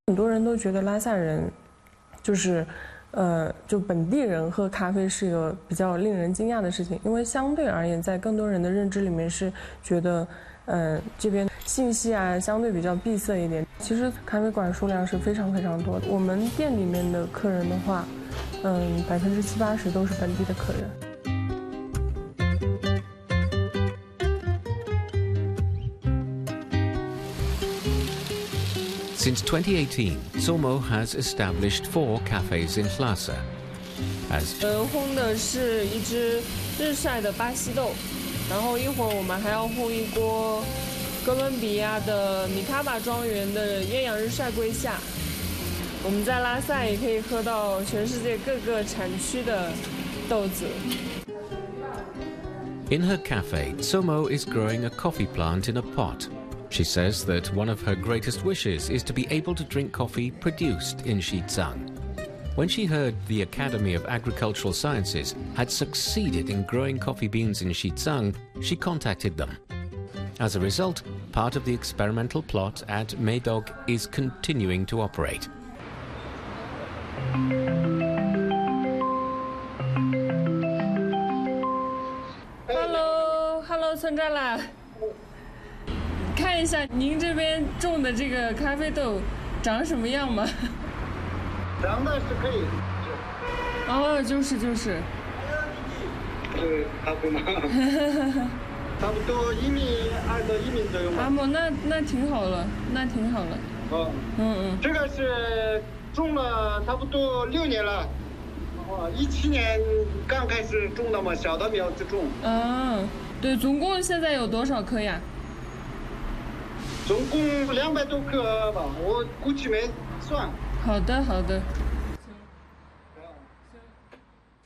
很多人都觉得拉萨人就是，就本地人喝咖啡是一个比较令人惊讶的事情，因为相对而言，在更多人的认知里面是觉得，这边信息啊相对比较闭塞一点。其实咖啡馆数量是非常非常多的，我们店里面的客人的话，70%、80%都是本地的客人。 Since 2018, Somo has established 4 cafes in Lhasa. As 烘的是一只日晒的巴西豆，然后一会儿我们还要烘一锅哥伦比亚的米卡巴庄园的艳阳日晒龟下。我们在拉萨也可以喝到全世界各个产区的豆子。 in her cafe, Somo is growing a coffee plant in a pot. She says that one of her greatest wishes is to be able to drink coffee produced in Xizang. When she heard the Academy of Agricultural Sciences had succeeded in growing coffee beans in Xizang, she contacted them. As a result, part of the experimental plot at Meidog is continuing to operate. Hello， 村长啦。 看一下您这边种的这个咖啡豆长什么样吗？ 长得是可以。 哦，就是。 这个咖啡吗？差不多1米2到1米左右吧。 那挺好了，那挺好了。哦。 这个是种了差不多6年了。17年刚开始种的嘛，小的苗子种。 对，总共现在有多少棵呀？ 总共200多棵吧，我估计没算。 好的。